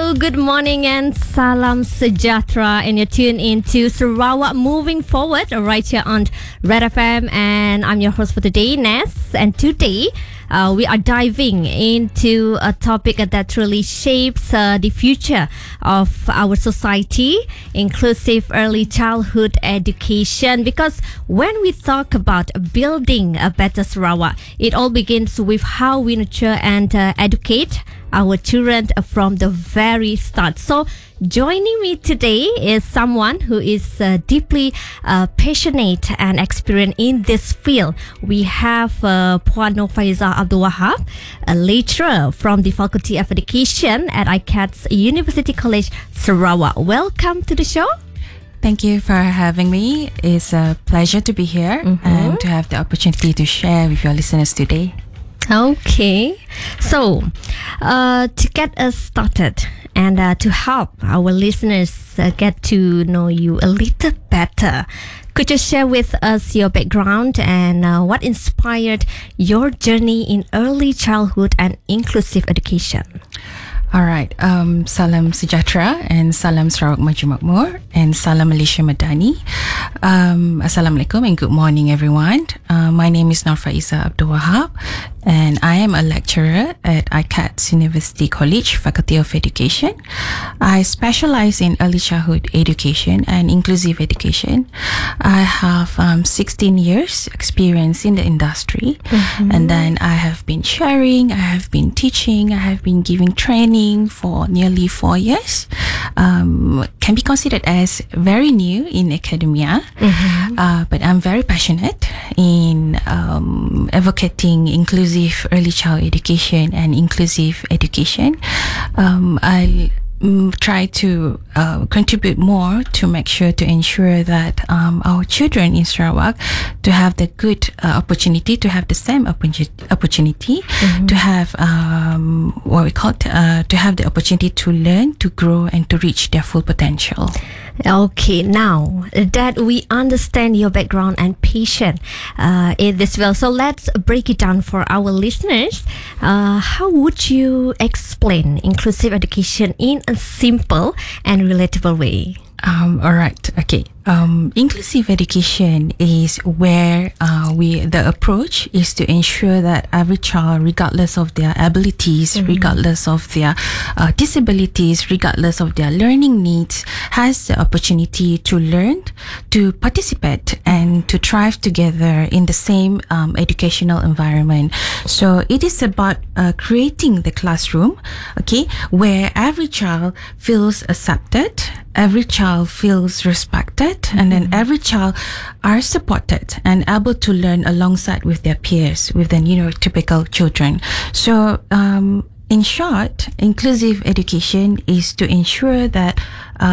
Hello, good morning and salam sejahtera, and you're tuned into Sarawak Moving Forward right here on Red FM, and I'm your host for today, Ness, and today we are diving into a topic that truly shapes the future of our society, inclusive early childhood education. Because when we talk about building a better Sarawak, it all begins with how we nurture and educate our children from the very start. So joining me today is someone who is deeply passionate and experienced in this field. We have Puan Nurfaiza Abdul Wahab, a lecturer from the Faculty of Education at ICATS University College, Sarawak. Welcome to the show. Thank you for having me. It's a pleasure to be here and to have the opportunity to share with your listeners today. Okay, so to get us started and to help our listeners get to know you a little better, could you share with us your background and what inspired your journey in early childhood and inclusive education? Alright, salam sejahtera and salam Sarawak Maju Makmur and salam Malaysia Madani. Assalamualaikum and good morning everyone. My name is Nurfaiza Abdul Wahab and I am a lecturer at ICATS University College, Faculty of Education. I specialize in early childhood education and inclusive education. I have 16 years experience in the industry, and then I have been sharing, I have been teaching, I have been giving training for nearly 4 years. Can be considered as very new in academia, but I'm very passionate in advocating inclusive early child education and inclusive education. I try to contribute more to make sure to ensure that our children in Sarawak to have the good opportunity, to have the same opportunity, to have what we call to have the opportunity to learn, to grow, and to reach their full potential. Okay, now that we understand your background and passion in this field, so let's break it down for our listeners. How would you explain inclusive education in a simple and relatable way? Alright, okay. Inclusive education is where the approach is to ensure that every child, regardless of their abilities, regardless of their disabilities, regardless of their learning needs, has the opportunity to learn, to participate, and to thrive together in the same educational environment. So it is about creating the classroom, okay, where every child feels accepted, every child feels respected, and then every child are supported and able to learn alongside with their peers, with the neurotypical children. So in short, inclusive education is to ensure that